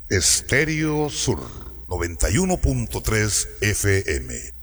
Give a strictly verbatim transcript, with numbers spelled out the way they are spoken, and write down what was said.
Estéreo Sur noventa y uno punto tres F M.